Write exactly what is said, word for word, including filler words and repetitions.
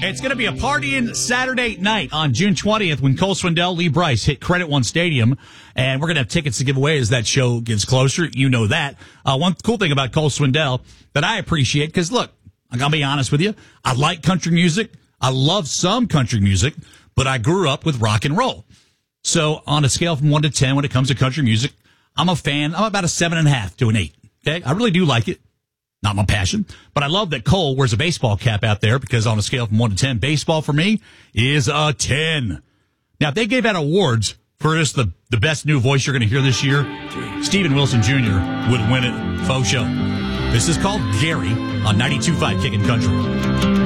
It's going to be a partying Saturday night on June twentieth when Cole Swindell, Lee Brice hit Credit One Stadium. And we're going to have tickets to give away as that show gets closer. You know that. Uh, one cool thing about Cole Swindell that I appreciate, because look, I'm going to be honest with you. I like country music. I love some country music, but I grew up with rock and roll. So on a scale from one to ten, when it comes to country music, I'm a fan. I'm about a seven and a half to an eight. Okay. I really do like it. Not my passion, but I love that Cole wears a baseball cap out there, because on a scale from one to ten, baseball for me is a ten. Now, if they gave out awards for just the, the best new voice you're going to hear this year, Steven Wilson Junior would win it. Faux show. This is called Gary on ninety-two point five Kickin' Country.